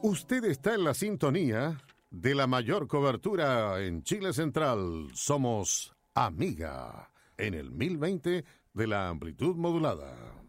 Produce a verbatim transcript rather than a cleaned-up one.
Usted está en la sintonía de la mayor cobertura en Chile Central. Somos Amiga, en el mil veinte de la amplitud modulada.